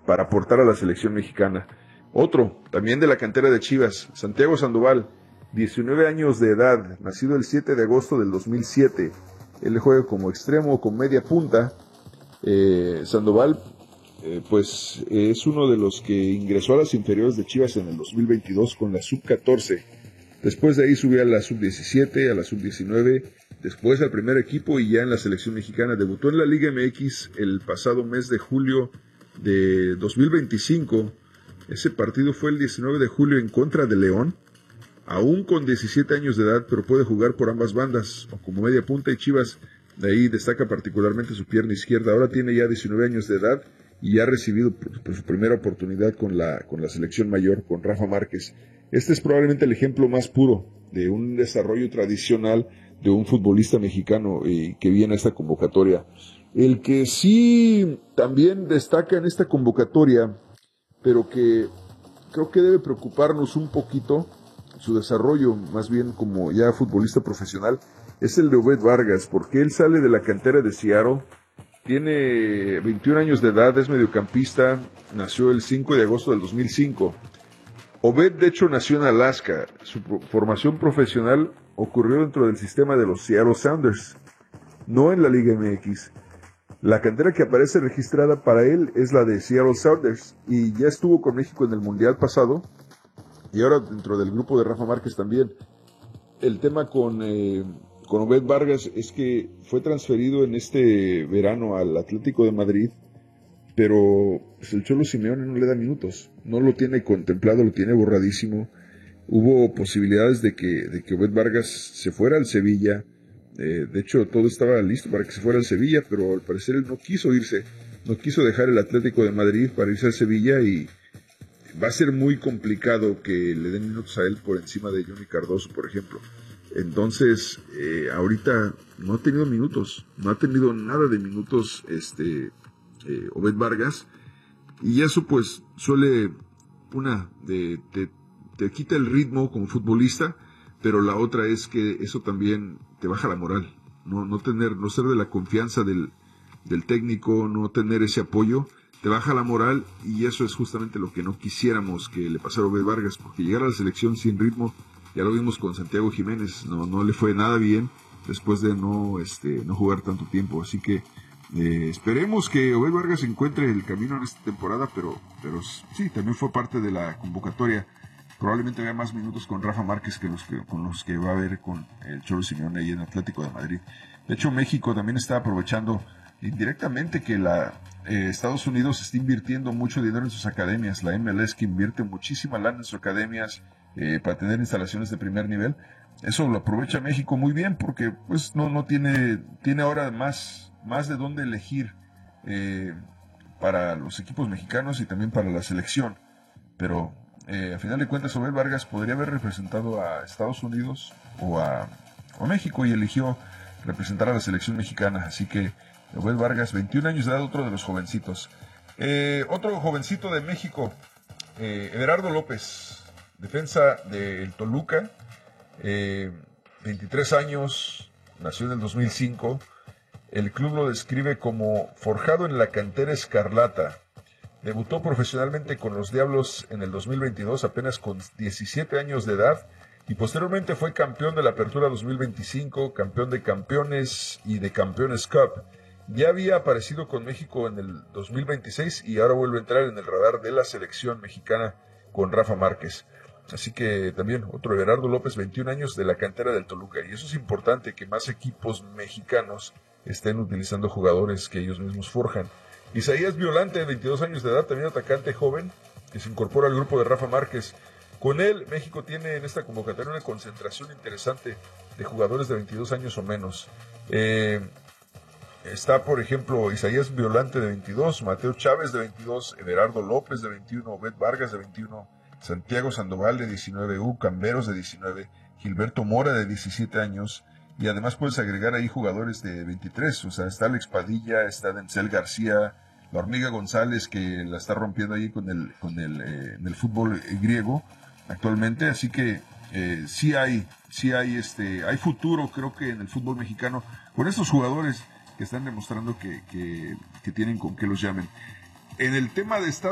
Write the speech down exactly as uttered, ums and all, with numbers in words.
para aportar a la selección mexicana. Otro, también de la cantera de Chivas, Santiago Sandoval, diecinueve años de edad, nacido el siete de agosto del dos mil siete. Él juega como extremo, con media punta. Eh, Sandoval, eh, pues es uno de los que ingresó a las inferiores de Chivas en el dos mil veintidós con la sub catorce. Después de ahí subió a la sub diecisiete, a la sub diecinueve, después al primer equipo y ya en la selección mexicana. Debutó en la Liga M X el pasado mes de julio de dos mil veinticinco. Ese partido fue el diecinueve de julio en contra de León, aún con diecisiete años de edad, pero puede jugar por ambas bandas, o como media punta, y Chivas de ahí destaca particularmente su pierna izquierda. Ahora tiene ya diecinueve años de edad y ya ha recibido por, por su primera oportunidad con la, con la selección mayor, con Rafa Márquez. Este es probablemente el ejemplo más puro de un desarrollo tradicional de un futbolista mexicano eh, que viene a esta convocatoria. El que sí también destaca en esta convocatoria, pero que creo que debe preocuparnos un poquito, su desarrollo más bien como ya futbolista profesional, es el de Obed Vargas, porque él sale de la cantera de Seattle, tiene veintiún años de edad, es mediocampista, nació el cinco de agosto del dos mil cinco. Obed, de hecho, nació en Alaska. Su formación profesional ocurrió dentro del sistema de los Seattle Sounders, no en la Liga M X. La cantera que aparece registrada para él es la de Seattle Sounders y ya estuvo con México en el Mundial pasado y ahora dentro del grupo de Rafa Márquez también. El tema con, eh, con Obed Vargas es que fue transferido en este verano al Atlético de Madrid, pero pues, el Cholo Simeone no le da minutos, no lo tiene contemplado, lo tiene borradísimo. Hubo posibilidades de que, de que Obed Vargas se fuera al Sevilla. Eh, de hecho, todo estaba listo para que se fuera al Sevilla, pero al parecer él no quiso irse, no quiso dejar el Atlético de Madrid para irse al Sevilla y va a ser muy complicado que le den minutos a él por encima de Johnny Cardoso, por ejemplo. Entonces, eh, ahorita no ha tenido minutos, no ha tenido nada de minutos este eh, Obed Vargas, y eso pues suele, una, de, te, te quita el ritmo como futbolista, pero la otra es que eso también te baja la moral, no, no tener, no ser de la confianza del, del técnico, no tener ese apoyo, te baja la moral, y eso es justamente lo que no quisiéramos que le pasara a Obed Vargas, porque llegar a la selección sin ritmo, ya lo vimos con Santiago Jiménez, no, no le fue nada bien después de no, este, no jugar tanto tiempo, así que eh, esperemos que Obed Vargas encuentre el camino en esta temporada, pero, pero sí, también fue parte de la convocatoria. Probablemente vea más minutos con Rafa Márquez que los que con los que va a ver con el Cholo Simeone ahí en Atlético de Madrid. De hecho, México también está aprovechando indirectamente que la eh, Estados Unidos está invirtiendo mucho dinero en sus academias. La M L S que invierte muchísima lana en sus academias eh, para tener instalaciones de primer nivel. Eso lo aprovecha México muy bien porque pues no no tiene tiene ahora más más de dónde elegir eh, para los equipos mexicanos y también para la selección. Pero Eh, a final de cuentas, Obed Vargas podría haber representado a Estados Unidos o a, o a México y eligió representar a la selección mexicana. Así que Obed Vargas, veintiún años de edad, otro de los jovencitos. Eh, otro jovencito de México, eh, Everardo López, defensa del Toluca, eh, veintitrés años, nació en el dos mil cinco. El club lo describe como forjado en la cantera escarlata. Debutó profesionalmente con los Diablos en el dos mil veintidós, apenas con diecisiete años de edad, y posteriormente fue campeón de la Apertura dos mil veinticinco, campeón de campeones y de Campeones Cup. Ya había aparecido con México en el dos mil veintiséis y ahora vuelve a entrar en el radar de la selección mexicana con Rafa Márquez. Así que también otro Everardo López, veintiún años, de la cantera del Toluca. Y eso es importante, que más equipos mexicanos estén utilizando jugadores que ellos mismos forjan. Isaías Violante, de veintidós años de edad, también atacante joven, que se incorpora al grupo de Rafa Márquez. Con él, México tiene en esta convocatoria una concentración interesante de jugadores de veintidós años o menos. Eh, está, por ejemplo, Isaías Violante, de veintidós, Mateo Chávez, de veintidós, Everardo López, de veintiuno, Obed Vargas, de veintiuno, Santiago Sandoval, de diecinueve, Hugo Camberos, de diecinueve, Gilberto Mora, de diecisiete años, y además puedes agregar ahí jugadores de veintitrés, o sea, está Alex Padilla, está Denzel García, la Hormiga González, que la está rompiendo ahí con el, con el, eh, en el fútbol eh, griego actualmente, así que eh, sí hay, sí hay este, hay futuro, creo que en el fútbol mexicano, con estos jugadores que están demostrando que, que, que tienen con qué los llamen. En el tema de Estados